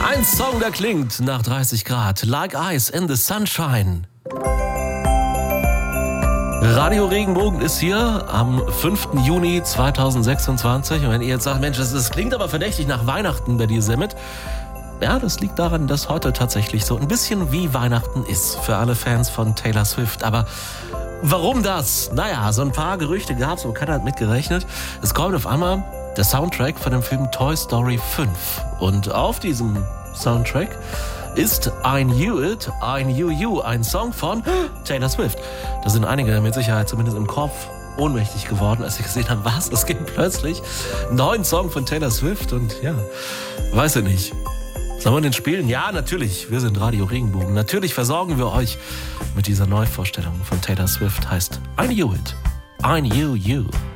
Ein Song, der klingt nach 30 Grad. Like Ice in the Sunshine. Radio Regenbogen ist hier am 5. Juni 2026. Und wenn ihr jetzt sagt, Mensch, das klingt aber verdächtig nach Weihnachten bei dir, Semmet. Ja, das liegt daran, dass heute tatsächlich so ein bisschen wie Weihnachten ist für alle Fans von Taylor Swift. Aber warum das? Naja, so ein paar Gerüchte gab es, aber keiner hat mitgerechnet. Es kommt auf einmal der Soundtrack von dem Film Toy Story 5. Und auf diesem Soundtrack ist I Knew It, I Knew You, ein Song von Taylor Swift. Da sind einige mit Sicherheit zumindest im Kopf ohnmächtig geworden, als sie gesehen haben, was, es gibt plötzlich einen neuen Song von Taylor Swift und ja, weiß ich nicht. Sollen wir den spielen? Ja, natürlich. Wir sind Radio Regenbogen. Natürlich versorgen wir euch mit dieser Neuvorstellung von Taylor Swift. Heißt I Knew It, I Knew You.